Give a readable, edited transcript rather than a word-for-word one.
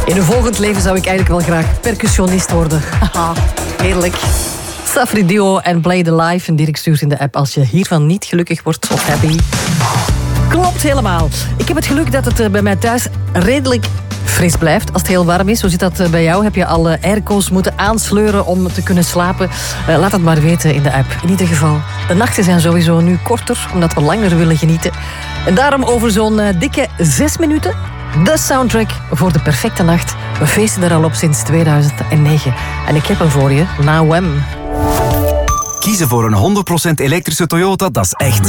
In een volgend leven zou ik eigenlijk wel graag percussionist worden. Haha, heerlijk. Safri Duo en Play the Life. En Dirk stuurt in de app als je hiervan niet gelukkig wordt of happy. Klopt helemaal. Ik heb het geluk dat het bij mij thuis redelijk fris blijft als het heel warm is. Hoe zit dat bij jou? Heb je alle airco's moeten aansleuren om te kunnen slapen? Laat het maar weten in de app. In ieder geval, de nachten zijn sowieso nu korter, omdat we langer willen genieten. En daarom over zo'n dikke 6 minuten... de soundtrack voor de perfecte nacht. We feesten er al op sinds 2009. En ik heb hem voor je, Nawem. Kiezen voor een 100% elektrische Toyota, dat is echt